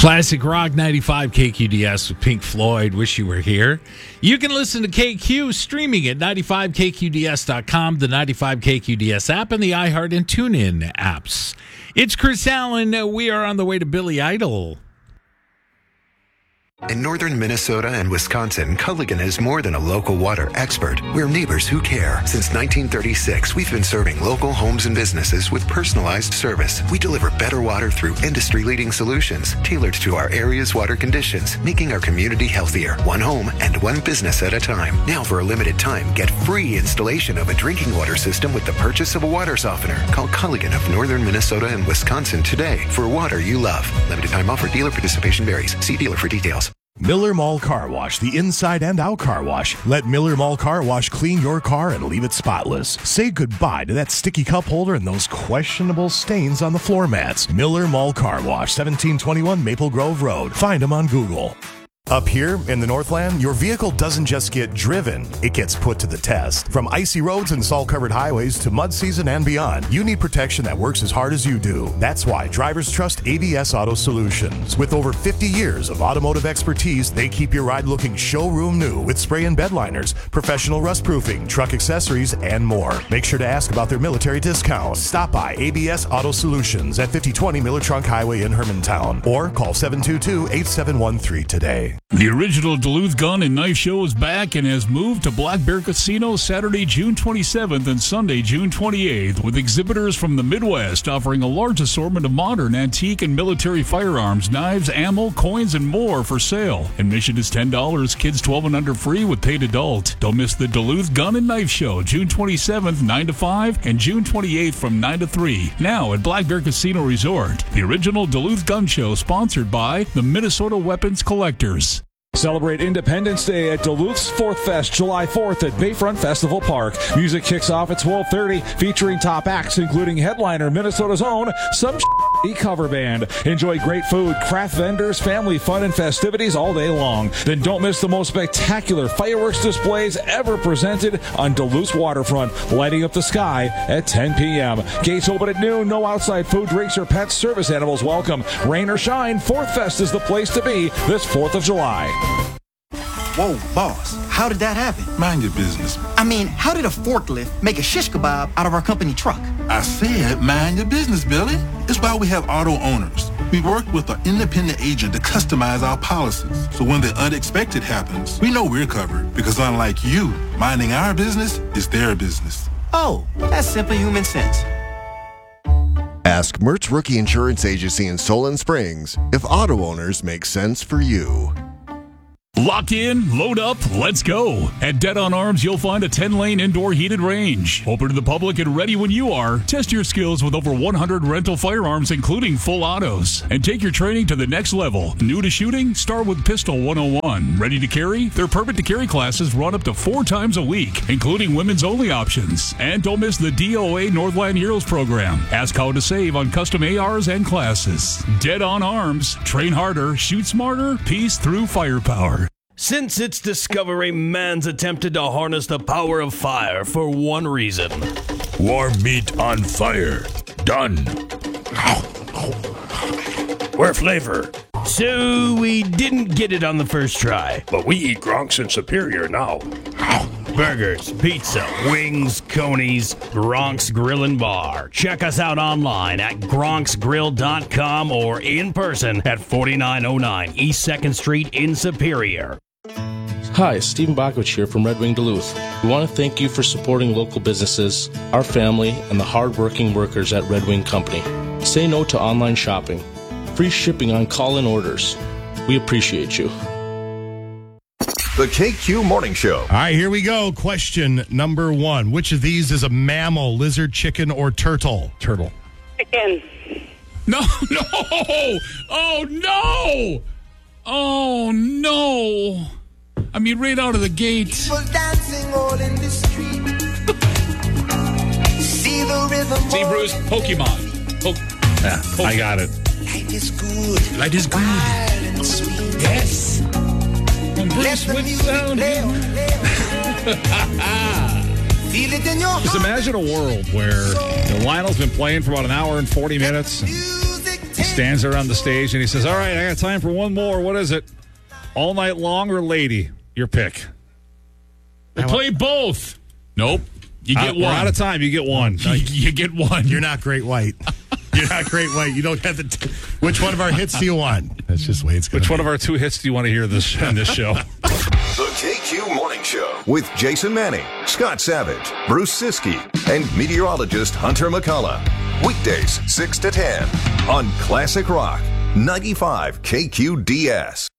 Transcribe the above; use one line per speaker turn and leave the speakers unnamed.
Classic Rock 95 KQDS with Pink Floyd, Wish You Were Here. You can listen to KQ streaming at 95KQDS.com, the 95KQDS app, and the iHeart and TuneIn apps. It's Chris Allen. We are on the way to Billy Idol.
In northern Minnesota and Wisconsin, Culligan is more than a local water expert. We're neighbors who care. Since 1936, we've been serving local homes and businesses with personalized service. We deliver better water through industry-leading solutions tailored to our area's water conditions, making our community healthier, one home and one business at a time. Now, for a limited time, get free installation of a drinking water system with the purchase of a water softener. Call Culligan of northern Minnesota and Wisconsin today for water you love. Limited time offer. Dealer participation varies. See dealer for details.
Miller Mall Car Wash, the inside and out car wash. Let Miller Mall Car Wash clean your car and leave it spotless. Say goodbye to that sticky cup holder and those questionable stains on the floor mats. Miller Mall Car Wash, 1721 Maple Grove Road. Find them on Google. Up here in the Northland, your vehicle doesn't just get driven, it gets put to the test. From icy roads and salt-covered highways to mud season and beyond, you need protection that works as hard as you do. That's why drivers trust ABS Auto Solutions. With over 50 years of automotive expertise, they keep your ride looking showroom new with spray and bed liners, professional rust proofing, truck accessories, and more. Make sure to ask about their military discount. Stop by ABS Auto Solutions at 5020 Miller Trunk Highway in Hermantown or call 722-8713 today.
The original Duluth Gun and Knife Show is back and has moved to Black Bear Casino Saturday, June 27th and Sunday, June 28th, with exhibitors from the Midwest offering a large assortment of modern, antique, and military firearms, knives, ammo, coins, and more for sale. Admission is $10, kids 12 and under free with paid adult. Don't miss the Duluth Gun and Knife Show, June 27th, 9 to 5, and June 28th from 9 to 3, now at Black Bear Casino Resort. The original Duluth Gun Show, sponsored by the Minnesota Weapons Collectors.
Celebrate Independence Day at Duluth's Fourth Fest, July 4th at Bayfront Festival Park. Music kicks off at 12:30, featuring top acts including headliner Minnesota's own Some Cover Band. Enjoy great food, craft vendors, family fun, and festivities all day long. Then don't miss the most spectacular fireworks displays ever presented on Duluth's waterfront, lighting up the sky at 10 p.m. Gates open at noon. No outside food, drinks, or pets. Service animals welcome. Rain or shine, Fourth Fest is the place to be this 4th of July.
Whoa, boss, how did that happen?
Mind your business.
I mean, how did a forklift make a shish kebab out of our company truck?
I said mind your business, Billy. It's why we have auto owners. We work with an independent agent to customize our policies. So when the unexpected happens, we know we're covered because unlike you, minding our business is their business.
Oh, that's simple human sense.
Ask Mertz Rookie Insurance Agency in Solon Springs if auto owners make sense for you.
Lock in, load up, let's go. At Dead on Arms, you'll find a 10-lane indoor heated range. Open to the public and ready when you are. Test your skills with over 100 rental firearms, including full autos. And take your training to the next level. New to shooting? Start with Pistol 101. Ready to carry? Their Permit to Carry classes run up to 4 times a week, including women's only options. And don't miss the DOA Northland Heroes program. Ask how to save on custom ARs and classes. Dead on Arms. Train harder, shoot smarter, peace through firepower.
Since its discovery, man's attempted to harness the power of fire for one reason.
Warm meat on fire. Done.
Where flavor? So we didn't get it on the first try.
But we eat Gronks in Superior now.
Burgers, pizza, wings, conies, Gronk's Grill and Bar. Check us out online at gronksgrill.com or in person at 4909 East 2nd Street in Superior.
Hi, Stephen Bakovich here from Red Wing Duluth. We want to thank you for supporting local businesses, our family, and the hard-working workers at Red Wing Company. Say no to online shopping. Free shipping on call-in orders. We appreciate you.
The KQ Morning Show.
All right, here we go. Question number 1. Which of these is a mammal, lizard, chicken, or turtle? Turtle.
Chicken.
No. Oh, no. Oh, no. I mean, right out of the gate.
People dancing all in the street. See the rhythm.
See, Bruce, Pokemon.
Yeah, I got it.
Life is good.
Life is good.
Wild and sweet.
Yes. And Bruce with sound.
Feel it in your heart.
Just imagine a world where Lionel's been playing for about an hour and 40 minutes. And
stands there on the stage and he says, all right, I got time for one more. What is it? All Night Long or Lady? Your pick.
They play both. Nope. You get one.
We're out of time. You get one.
You get one.
You're not Great White. You're not Great White. You don't have the. Which one of our hits do you want? That's just the way it's going.
Which one of our 2 hits do you want to hear in this show?
The KQ Morning Show with Jason Manning, Scott Savage, Bruce Siskey, and meteorologist Hunter McCullough. Weekdays 6 to 10 on Classic Rock 95 KQDS.